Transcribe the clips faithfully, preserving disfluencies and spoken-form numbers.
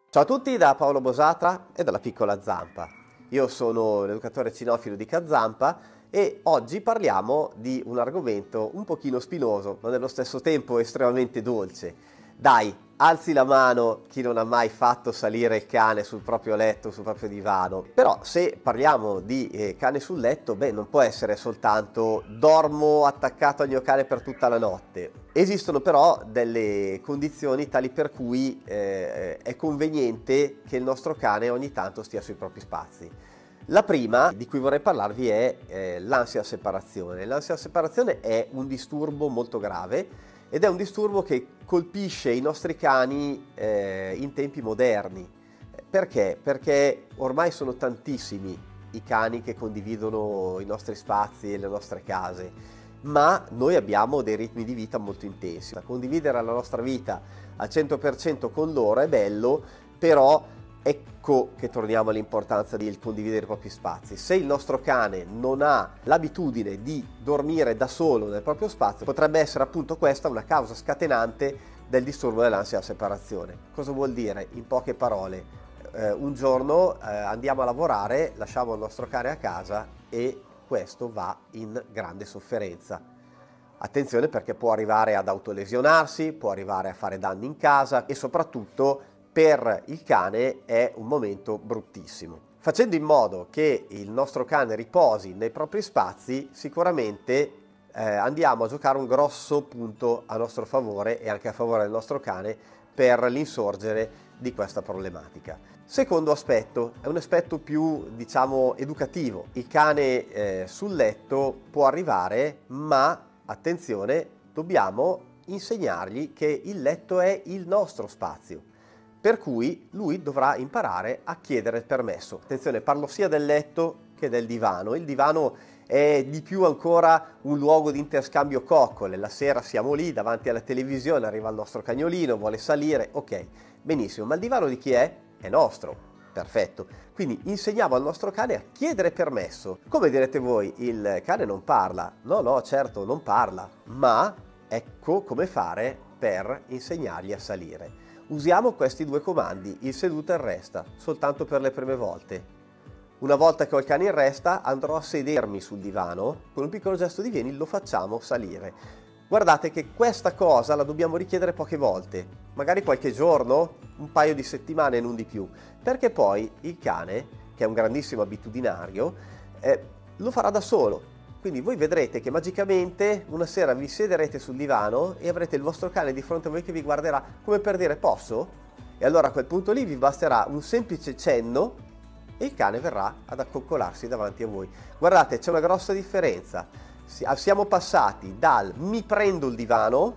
Ciao a tutti da Paolo Bosatra e dalla Piccola Zampa. Io sono l'educatore cinofilo di Kazampa e oggi parliamo di un argomento un pochino spinoso, ma nello stesso tempo estremamente dolce. Dai, alzi la mano chi non ha mai fatto salire il cane sul proprio letto, sul proprio divano. Però se parliamo di eh, cane sul letto, beh, non può essere soltanto dormo attaccato al mio cane per tutta la notte. Esistono però delle condizioni tali per cui eh, è conveniente che il nostro cane ogni tanto stia sui propri spazi. La prima di cui vorrei parlarvi è eh, l'ansia separazione. L'ansia separazione è un disturbo molto grave ed è un disturbo che colpisce i nostri cani eh, in tempi moderni. Perché? Perché ormai sono tantissimi i cani che condividono i nostri spazi e le nostre case, ma noi abbiamo dei ritmi di vita molto intensi. Condividere la nostra vita al cento per cento con loro è bello, però ecco che torniamo all'importanza di condividere i propri spazi. Se il nostro cane non ha l'abitudine di dormire da solo nel proprio spazio, potrebbe essere appunto questa una causa scatenante del disturbo dell'ansia da separazione. Cosa vuol dire? In poche parole, eh, un giorno eh, andiamo a lavorare, lasciamo il nostro cane a casa e questo va in grande sofferenza. Attenzione, perché può arrivare ad autolesionarsi, può arrivare a fare danni in casa e soprattutto per il cane è un momento bruttissimo. Facendo in modo che il nostro cane riposi nei propri spazi, sicuramente eh, andiamo a giocare un grosso punto a nostro favore e anche a favore del nostro cane per l'insorgere di questa problematica. Secondo aspetto, è un aspetto più, diciamo, educativo. Il cane eh, sul letto può arrivare, ma attenzione, dobbiamo insegnargli che il letto è il nostro spazio. Per cui lui dovrà imparare a chiedere il permesso. Attenzione, parlo sia del letto che del divano. Il divano è di più ancora un luogo di interscambio coccole. La sera siamo lì davanti alla televisione, arriva il nostro cagnolino, vuole salire, ok, benissimo, ma il divano di chi è? È nostro. Perfetto. Quindi insegniamo al nostro cane a chiedere permesso. Come direte voi, il cane non parla? No, no, certo, non parla, ma ecco come fare per insegnargli a salire. Usiamo questi due comandi, il seduta e il resta, soltanto per le prime volte. Una volta che ho il cane in resta andrò a sedermi sul divano, con un piccolo gesto di vieni lo facciamo salire. Guardate che questa cosa la dobbiamo richiedere poche volte, magari qualche giorno, un paio di settimane e non di più, perché poi il cane, che è un grandissimo abitudinario, eh, lo farà da solo. Quindi voi vedrete che magicamente una sera vi siederete sul divano e avrete il vostro cane di fronte a voi che vi guarderà come per dire posso? E allora a quel punto lì vi basterà un semplice cenno e il cane verrà ad accoccolarsi davanti a voi. Guardate, c'è una grossa differenza. Siamo passati dal mi prendo il divano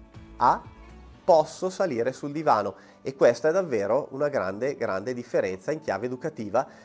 a posso salire sul divano e questa è davvero una grande grande differenza in chiave educativa